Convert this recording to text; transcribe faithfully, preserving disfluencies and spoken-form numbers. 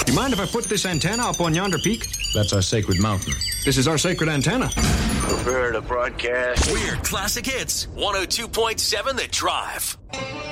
You mind if I put this antenna up on yonder peak? That's our sacred mountain. This is our sacred antenna. Prepare to broadcast. We're Classic Hits, one oh two point seven The Drive.